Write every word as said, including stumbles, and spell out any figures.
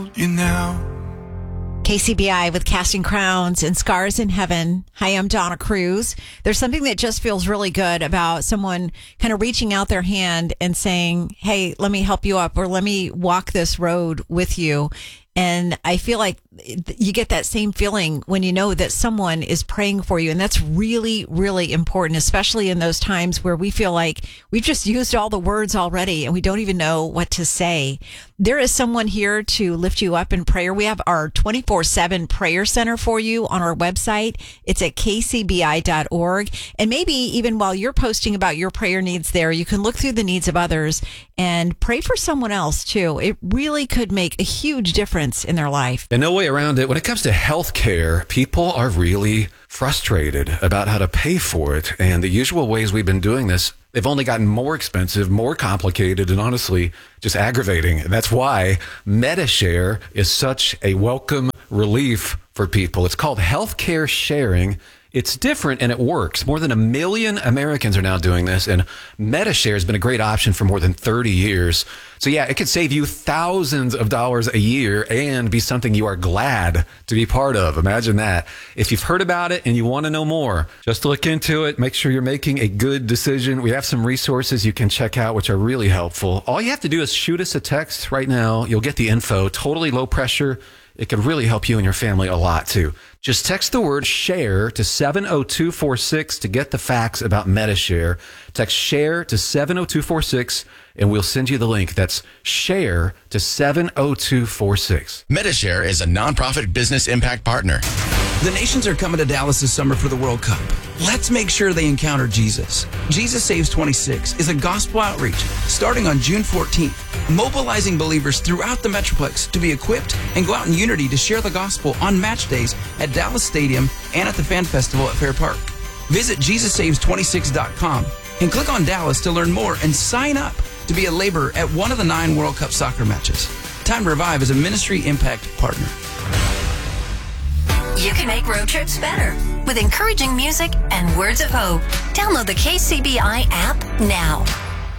You now. K C B I with Casting Crowns and Scars in Heaven. Hi, I'm Donna Cruz. There's something that just feels really good about someone kind of reaching out their hand and saying, hey, let me help you up, or let me walk this road with you. And I feel like you get that same feeling when you know that someone is praying for you. And that's really, really important, especially in those times where we feel like we've just used all the words already and we don't even know what to say. There is someone here to lift you up in prayer. We have our twenty-four seven prayer center for you on our website. It's at k c b i dot org. And maybe even while you're posting about your prayer needs there, you can look through the needs of others and pray for someone else too. It really could make a huge difference in their life. And no way around it. When it comes to healthcare, people are really frustrated about how to pay for it. And the usual ways we've been doing this, they've only gotten more expensive, more complicated, and honestly, just aggravating. And that's why Medi-Share is such a welcome relief for people. It's called healthcare sharing. It's different and it works. More than a million Americans are now doing this, and Medi-Share has been a great option for more than thirty years. So yeah, it could save you thousands of dollars a year and be something you are glad to be part of. Imagine that. If you've heard about it and you want to know more, just look into it. Make sure you're making a good decision. We have some resources you can check out, which are really helpful. All you have to do is shoot us a text right now. You'll get the info. Totally low pressure. It could really help you and your family a lot, too. Just text the word SHARE to seven oh two four six to get the facts about Medi-Share. Text SHARE to seven oh two four six, and we'll send you the link. That's SHARE to seven oh two four six. Medi-Share is a nonprofit business impact partner. The nations are coming to Dallas this summer for the World Cup. Let's make sure they encounter Jesus. Jesus Saves twenty-six is a gospel outreach starting on June fourteenth, mobilizing believers throughout the Metroplex to be equipped and go out in unity to share the gospel on match days at Dallas Stadium and at the Fan Festival at Fair Park. Visit jesus saves twenty-six dot com and click on Dallas to learn more and sign up to be a laborer at one of the nine World Cup soccer matches. Time to Revive is a ministry impact partner. You can make road trips better with encouraging music and words of hope. Download the K C B I app now.